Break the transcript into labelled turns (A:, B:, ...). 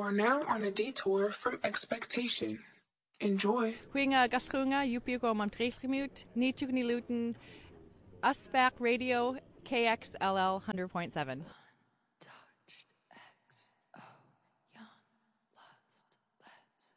A: are now on a detour from expectation. Enjoy.
B: Huinga gaskunga yupi go man presgemut, ni tugni luten, Aspak Radio KXLL 100.7.